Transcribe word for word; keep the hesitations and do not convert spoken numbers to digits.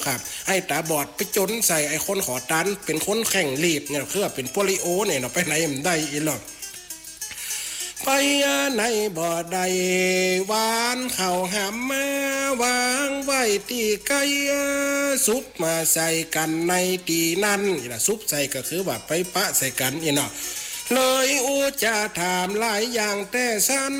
ครับไอ้ตาบอดไปจนใส่ไอ้คนขอตันเป็นคนแข่งรีบเนี่ยคือว่าเป็นโปลิโอเนี่ยเนาะไปไหนมันได้อีหรอกไปในบ่อใดหวานเข้าหามมาวางไว้ตีไก่ซุปมาใส่กันในตีนั้นอีล่ะซุปใส่ก็คือว่าไปปะใส่กันอีเนาะเลยอูจะถามหลายอย่างแต่สัน